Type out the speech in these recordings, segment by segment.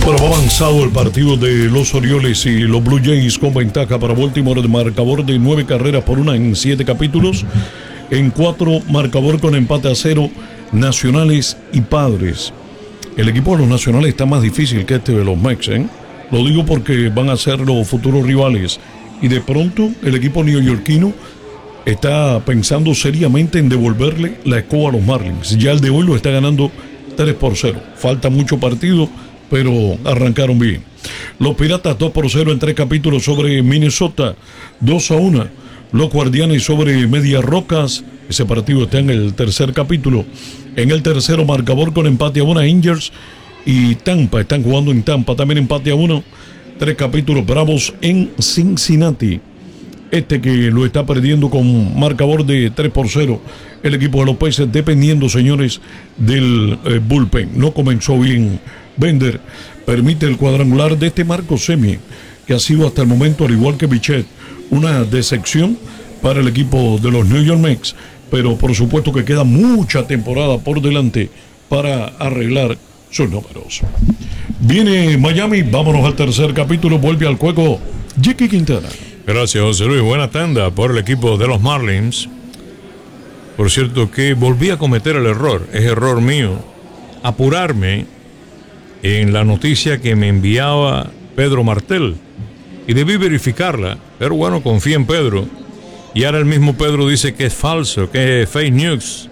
Bueno, va avanzado el partido de los Orioles y los Blue Jays con ventaja para Baltimore de marcador de 9 carreras por 1 en 7 capítulos. En 4, marcador con empate a 0, Nacionales y Padres. El equipo de los Nacionales está más difícil que este de los Mets, ¿eh? Lo digo porque van a ser los futuros rivales. Y de pronto el equipo neoyorquino está pensando seriamente en devolverle la escoba a los Marlins. Ya el de hoy lo está ganando 3-0. Falta mucho partido, pero arrancaron bien. Los Piratas 2-0 en 3 capítulos sobre Minnesota, 2-1. Los Guardianes sobre Medias Rocas, ese partido está en el tercer capítulo. En el tercero, marcador con empate a 1, Angels y Tampa, están jugando en Tampa, también empate a 1. 3 capítulos, Bravos en Cincinnati. Este que lo está perdiendo con marcador de 3-0. El equipo de los Peces, dependiendo, señores, del bullpen. No comenzó bien Bender. Permite el cuadrangular de este Marcus Semien, que ha sido hasta el momento, al igual que Bichette, una decepción para el equipo de los New York Mets. Pero por supuesto que queda mucha temporada por delante para arreglar sus números. Viene Miami, vámonos al tercer capítulo. Vuelve al juego Jackie Quintana. Gracias, José Luis. Buena tanda por el equipo de los Marlins. Por cierto que volví a cometer el error, es error mío, apurarme en la noticia que me enviaba Pedro Martel. Y debí verificarla, pero bueno, confía en Pedro. Y ahora el mismo Pedro dice que es falso, que es fake news.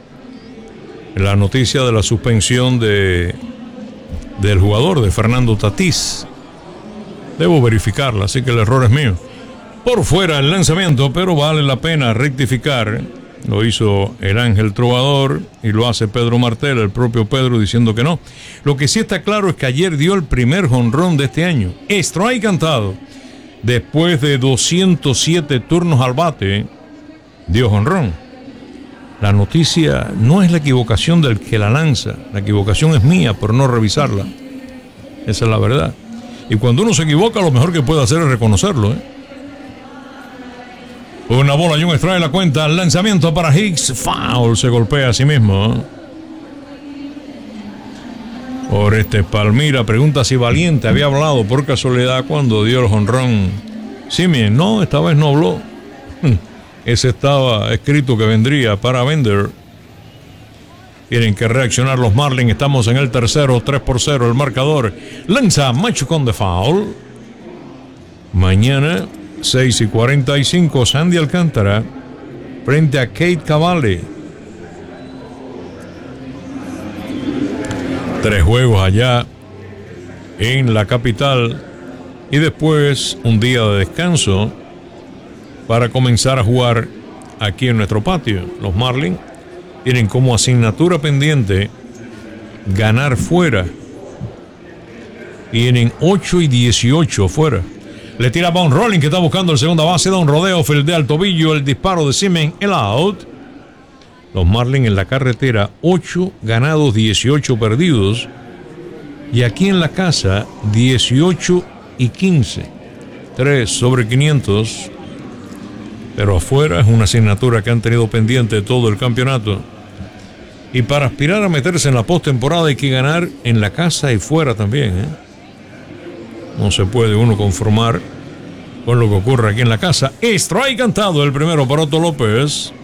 La noticia de la suspensión del jugador, de Fernando Tatís. Debo verificarla, así que el error es mío. Por fuera el lanzamiento, pero vale la pena rectificar. Lo hizo el Ángel Trovador y lo hace Pedro Martel, el propio Pedro, diciendo que no. Lo que sí está claro es que ayer dio el primer jonrón de este año. Strike cantado. Después de 207 turnos al bate, dio jonrón. La noticia no es la equivocación del que la lanza. La equivocación es mía por no revisarla. Esa es la verdad. Y cuando uno se equivoca, lo mejor que puede hacer es reconocerlo, ¿eh? Una bola y un strike en la cuenta. Lanzamiento para Hicks. Foul. Se golpea a sí mismo, ¿eh? Palmira pregunta si Valiente había hablado por casualidad cuando dio el jonrón. Semien, no, esta vez no habló. Ese estaba escrito que vendría para Bender. Tienen que reaccionar los Marlins. Estamos en el tercero, 3-0 el marcador. Lanza Machucón de foul. Mañana 6:45, Sandy Alcántara frente a Kate Cavalli. 3 juegos allá en la capital y después un día de descanso para comenzar a jugar aquí en nuestro patio. Los Marlins tienen como asignatura pendiente ganar fuera. Tienen 8-18 fuera. Le tira Von Rolling, que está buscando el segunda base, da un rodeo, fildea al tobillo, el disparo de Semien, el out. Los Marlins en la carretera, 8 ganados, 18 perdidos. Y aquí en la casa, 18-15. 3/500. Pero afuera es una asignatura que han tenido pendiente todo el campeonato. Y para aspirar a meterse en la postemporada hay que ganar en la casa y fuera también, ¿eh? No se puede uno conformar con lo que ocurre aquí en la casa. Strike cantado, el primero para Otto López.